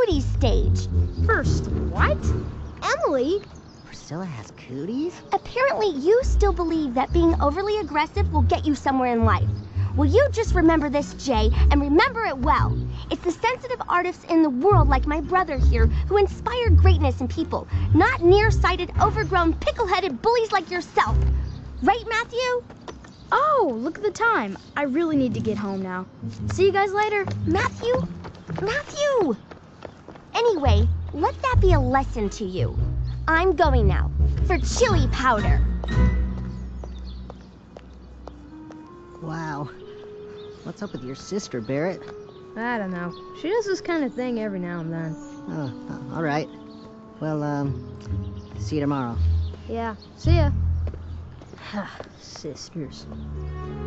cooties stage. First what? Emily, Priscilla has cooties? apparently you still believe that being overly aggressive will get you somewhere in life. Well, you just remember this, Jay, and remember it well. It's the sensitive artists in the world like my brother here who inspire greatness in people, not nearsighted, overgrown, pickle-headed bullies like yourself. Right, Matthew? Oh, look at the time. I really need to get home now. See you guys later. Matthew? Matthew! Anyway, let that be a lesson to you. I'm going now for chili powder. Wow. What's up with your sister, Barrett? I don't know. She does this kind of thing every now and then. Oh, all right. Well, see you tomorrow. Yeah, see ya. Sisters.